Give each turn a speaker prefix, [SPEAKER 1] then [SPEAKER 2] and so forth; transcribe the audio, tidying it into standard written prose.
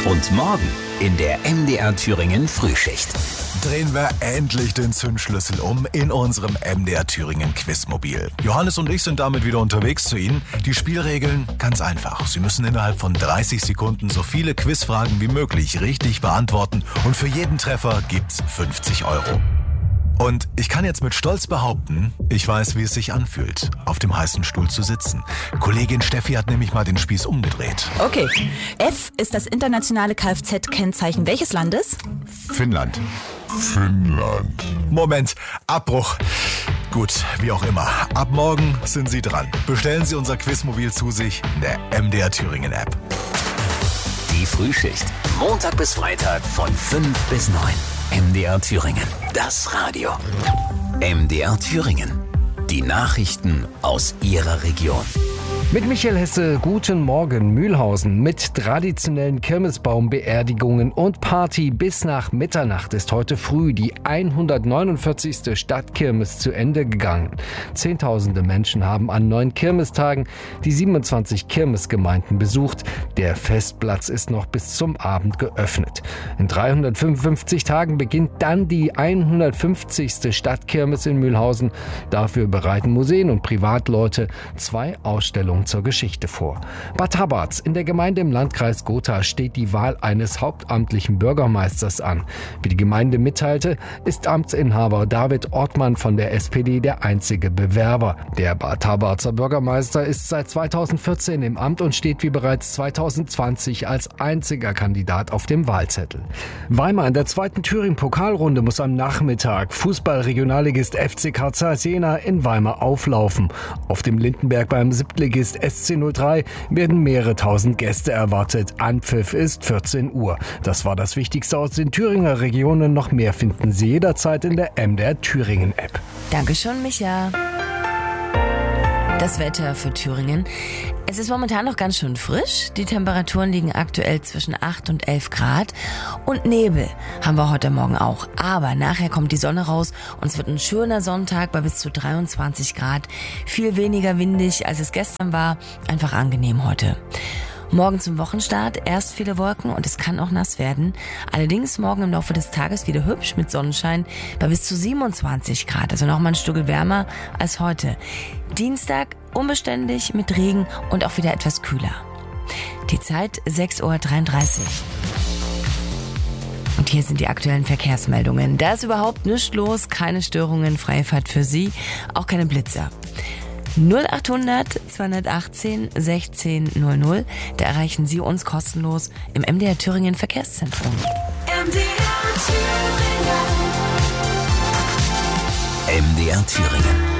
[SPEAKER 1] Und morgen in der MDR Thüringen Frühschicht.
[SPEAKER 2] Drehen wir endlich den Zündschlüssel um in unserem MDR Thüringen Quizmobil. Johannes und ich sind damit wieder unterwegs zu Ihnen. Die Spielregeln ganz einfach. Sie müssen innerhalb von 30 Sekunden so viele Quizfragen wie möglich richtig beantworten und für jeden Treffer gibt's 50 €. Und ich kann jetzt mit Stolz behaupten, ich weiß, wie es sich anfühlt, auf dem heißen Stuhl zu sitzen. Kollegin Steffi hat nämlich mal den Spieß umgedreht.
[SPEAKER 3] Okay. F ist das internationale Kfz-Kennzeichen welches Landes?
[SPEAKER 2] Finnland. Moment, Abbruch. Gut, wie auch immer. Ab morgen sind Sie dran. Bestellen Sie unser Quizmobil zu sich in der MDR Thüringen App.
[SPEAKER 1] Die Frühschicht. Montag bis Freitag von 5 bis 9. MDR Thüringen. Das Radio. MDR Thüringen. Die Nachrichten aus Ihrer Region.
[SPEAKER 4] Mit Michael Hesse, guten Morgen. Mühlhausen mit traditionellen Kirmesbaumbeerdigungen und Party bis nach Mitternacht ist heute früh die 149. Stadtkirmes zu Ende gegangen. Zehntausende Menschen haben an 9 Kirmestagen die 27 Kirmesgemeinden besucht. Der Festplatz ist noch bis zum Abend geöffnet. In 355 Tagen beginnt dann die 150. Stadtkirmes in Mühlhausen. Dafür bereiten Museen und Privatleute 2 Ausstellungen zur Geschichte vor. Bad Habarz in der Gemeinde im Landkreis Gotha steht die Wahl eines hauptamtlichen Bürgermeisters an. Wie die Gemeinde mitteilte, ist Amtsinhaber David Ortmann von der SPD der einzige Bewerber. Der Bad Habarzer Bürgermeister ist seit 2014 im Amt und steht wie bereits 2020 als einziger Kandidat auf dem Wahlzettel. Weimar in der 2. Thüringen-Pokalrunde muss am Nachmittag Fußball-Regionalligist FC Karzai Jena in Weimar auflaufen. Auf dem Lindenberg beim Siebtligist SC03 werden mehrere tausend Gäste erwartet. Anpfiff ist 14 Uhr. Das war das Wichtigste aus den Thüringer Regionen. Noch mehr finden Sie jederzeit in der MDR Thüringen App.
[SPEAKER 5] Dankeschön, Micha. Das Wetter für Thüringen. Es ist momentan noch ganz schön frisch. Die Temperaturen liegen aktuell zwischen 8 und 11 Grad. Und Nebel haben wir heute Morgen auch. Aber nachher kommt die Sonne raus und es wird ein schöner Sonntag bei bis zu 23 Grad. Viel weniger windig, als es gestern war. Einfach angenehm heute. Morgen zum Wochenstart erst viele Wolken und es kann auch nass werden. Allerdings morgen im Laufe des Tages wieder hübsch mit Sonnenschein bei bis zu 27 Grad. Also noch mal ein Stück wärmer als heute. Dienstag unbeständig mit Regen und auch wieder etwas kühler. Die Zeit 6:33 Uhr. Und hier sind die aktuellen Verkehrsmeldungen. Da ist überhaupt nichts los, keine Störungen, freie Fahrt für Sie, auch keine Blitzer. 0800 218 16 00. Da erreichen Sie uns kostenlos im MDR Thüringen Verkehrszentrum.
[SPEAKER 1] MDR Thüringen.